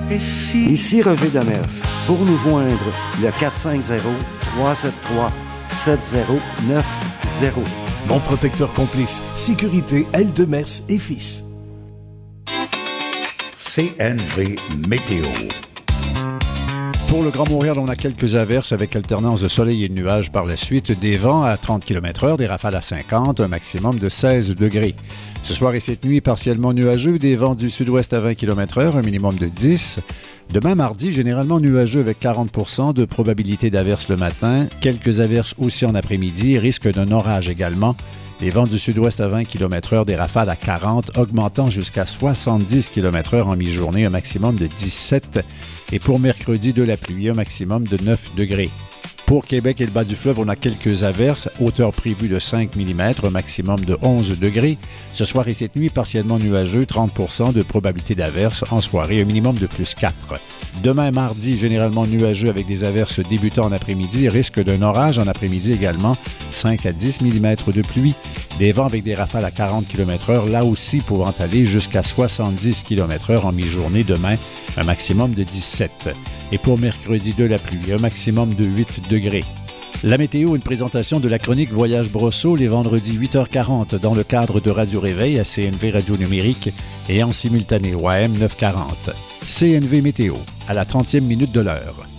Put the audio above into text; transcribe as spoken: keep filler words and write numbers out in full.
Ici Roger Demers. Pour nous joindre, le quatre cinq zéro, trois sept trois, sept zéro neuf zéro. Mon protecteur complice, sécurité L. Demers et Fils. C N V Météo. Pour le Grand Montréal, on a quelques averses avec alternance de soleil et de nuages par la suite, des vents à trente kilomètres heure, des rafales à cinquante, un maximum de seize degrés. Ce soir et cette nuit, partiellement nuageux, des vents du sud-ouest à vingt kilomètres heure, un minimum de dix. Demain, mardi, généralement nuageux avec quarante pour cent de probabilité d'averses le matin, quelques averses aussi en après-midi, risque d'un orage également. Les vents du sud-ouest à vingt kilomètres heure, des rafales à quarante, augmentant jusqu'à soixante-dix kilomètres heure en mi-journée, un maximum de dix-sept. Et pour mercredi, de la pluie, un maximum de neuf degrés. Pour Québec et le bas du fleuve, on a quelques averses, hauteur prévue de cinq millimètres, un maximum de onze degrés. Ce soir et cette nuit, partiellement nuageux, trente pour cent de probabilité d'averses en soirée, un minimum de plus quatre. Demain, mardi, généralement nuageux avec des averses débutant en après-midi, risque d'un orage en après-midi également, cinq à dix millimètres de pluie. Des vents avec des rafales à quarante kilomètres heure, là aussi pouvant aller jusqu'à soixante-dix kilomètres heure en mi-journée demain, un maximum de dix-sept. Et pour mercredi, de la pluie, un maximum de huit degrés. La météo, une présentation de la chronique Voyage Brosseau les vendredis huit heures quarante dans le cadre de Radio Réveil à C N V Radio Numérique et en simultané au A M neuf cent quarante. C N V Météo, à la trentième minute de l'heure.